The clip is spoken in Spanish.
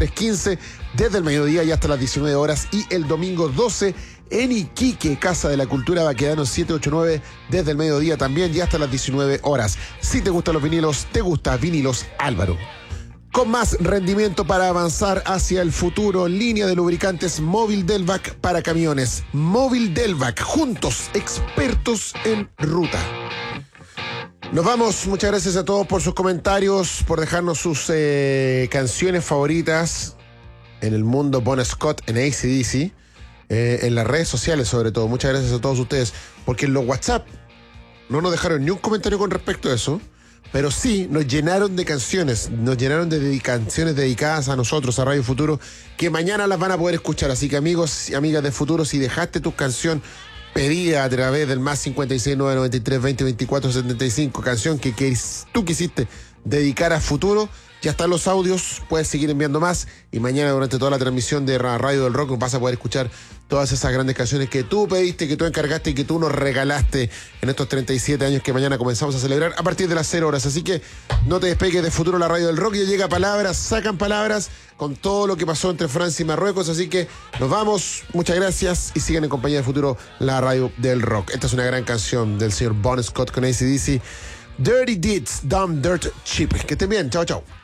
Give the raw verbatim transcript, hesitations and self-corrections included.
tres quince desde el mediodía y hasta las diecinueve horas. Y el domingo doce en Iquique, Casa de la Cultura Baquedano setecientos ochenta y nueve, desde el mediodía también y hasta las diecinueve horas. Si te gustan los vinilos, te gusta Vinilos Álvaro. Con más rendimiento para avanzar hacia el futuro, línea de lubricantes Móvil Delvac para camiones. Móvil Delvac, juntos, expertos en ruta. Nos vamos, muchas gracias a todos por sus comentarios, por dejarnos sus eh, canciones favoritas en el mundo Bon Scott, en A C D C, eh, en las redes sociales sobre todo. Muchas gracias a todos ustedes, porque en los WhatsApp no nos dejaron ni un comentario con respecto a eso. Pero sí, nos llenaron de canciones, nos llenaron de dedica- canciones dedicadas a nosotros, a Radio Futuro, que mañana las van a poder escuchar. Así que amigos y amigas de Futuro, si dejaste tu canción pedida a través del más cincuenta y seis, nueve noventa y tres, veinte, veinticuatro, setenta y cinco, canción que, que tú quisiste dedicar a Futuro, ya están los audios, puedes seguir enviando más y mañana durante toda la transmisión de Radio del Rock vas a poder escuchar todas esas grandes canciones que tú pediste, que tú encargaste y que tú nos regalaste en estos treinta y siete años que mañana comenzamos a celebrar a partir de las cero horas. Así que no te despegues de Futuro, la Radio del Rock. Ya llega Palabras, sacan palabras con todo lo que pasó entre Francia y Marruecos. Así que nos vamos, muchas gracias y sigan en compañía de Futuro, la Radio del Rock. Esta es una gran canción del señor Bon Scott con A C D C, Dirty Deeds, Dumb Dirt Cheap. Que estén bien, chao, chao.